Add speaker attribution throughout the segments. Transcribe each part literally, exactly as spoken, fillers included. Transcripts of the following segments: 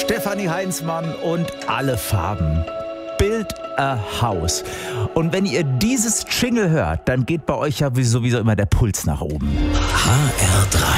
Speaker 1: Stefanie Heinzmann und alle Farben. Build a House. Und wenn ihr dieses Jingle hört, dann geht bei euch ja sowieso immer der Puls nach oben.
Speaker 2: H R drei.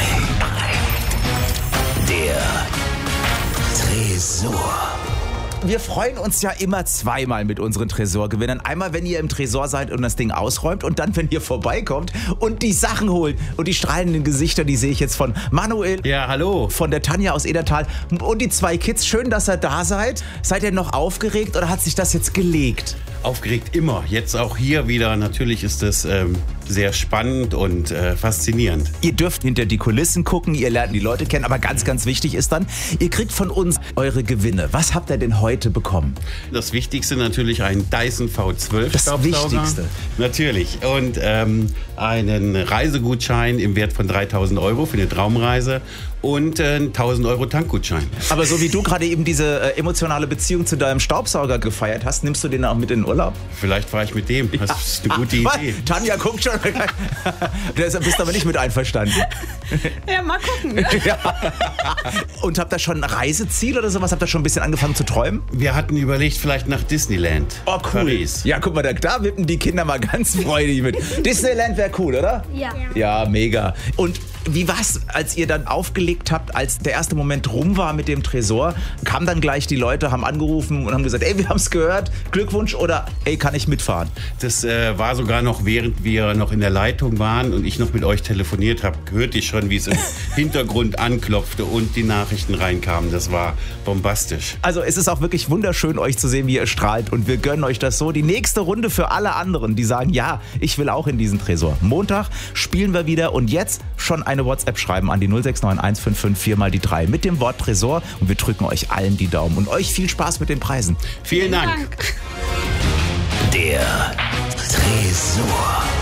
Speaker 2: Der Tresor.
Speaker 1: Wir freuen uns ja immer zweimal mit unseren Tresorgewinnern. Einmal, wenn ihr im Tresor seid und das Ding ausräumt, und dann, wenn ihr vorbeikommt und die Sachen holt. Und die strahlenden Gesichter, die sehe ich jetzt von Manuel.
Speaker 3: Ja, hallo.
Speaker 1: Von der Tanja aus Edertal. Und die zwei Kids. Schön, dass ihr da seid. Seid ihr noch aufgeregt oder hat sich das jetzt gelegt?
Speaker 3: Aufgeregt immer. Jetzt auch hier wieder. Natürlich ist das ähm, sehr spannend und äh, faszinierend.
Speaker 1: Ihr dürft hinter die Kulissen gucken, ihr lernt die Leute kennen, aber ganz, ganz wichtig ist dann, ihr kriegt von uns eure Gewinne. Was habt ihr denn heute bekommen?
Speaker 3: Das Wichtigste natürlich ein Dyson V zwölf
Speaker 1: Das
Speaker 3: Staubsauger.
Speaker 1: Wichtigste.
Speaker 3: Natürlich. Und ähm, einen Reisegutschein im Wert von dreitausend Euro für eine Traumreise und äh, einen tausend Euro Tankgutschein.
Speaker 1: Aber so wie du gerade eben diese äh, emotionale Beziehung zu deinem Staubsauger gefeiert hast, nimmst du den auch mit in den Urlaub?
Speaker 3: Vielleicht fahre ich mit dem. Das ist eine gute
Speaker 1: Ah,
Speaker 3: Idee.
Speaker 1: Tanja guckt schon. Du bist aber nicht mit einverstanden.
Speaker 4: Ja, mal gucken.
Speaker 1: Ja. Und habt ihr schon ein Reiseziel oder sowas? Habt ihr schon ein bisschen angefangen zu träumen?
Speaker 3: Wir hatten überlegt, vielleicht nach Disneyland.
Speaker 1: Oh, cool.
Speaker 3: Paris.
Speaker 1: Ja, guck mal, da, da wippen die Kinder mal ganz freudig mit. Disneyland wäre cool, oder?
Speaker 4: Ja.
Speaker 1: Ja, mega. Und wie war's, als ihr dann aufgelegt habt, als der erste Moment rum war mit dem Tresor? Kamen dann gleich die Leute, haben angerufen und haben gesagt, ey, wir haben's gehört, Glückwunsch, oder ey, kann ich mitfahren?
Speaker 3: Das äh, war sogar noch, während wir noch in der Leitung waren und ich noch mit euch telefoniert habe, hörte ich schon, wie es im Hintergrund anklopfte und die Nachrichten reinkamen. Das war bombastisch.
Speaker 1: Also es ist auch wirklich wunderschön, euch zu sehen, wie ihr strahlt, und wir gönnen euch das so. Die nächste Runde für alle anderen, die sagen, ja, ich will auch in diesen Tresor. Montag spielen wir wieder, und jetzt schon eine WhatsApp schreiben an die null sechs neun eins fünf fünf vier mal die drei mit dem Wort Tresor, und wir drücken euch allen die Daumen und euch viel Spaß mit den Preisen.
Speaker 3: Vielen Dank.
Speaker 4: Dank.
Speaker 2: Der Tresor.